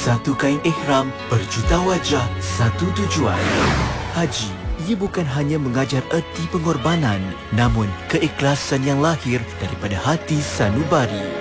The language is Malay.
Satu kain ihram, berjuta wajah, satu tujuan. Haji, ia bukan hanya mengajar erti pengorbanan, namun keikhlasan yang lahir daripada hati sanubari.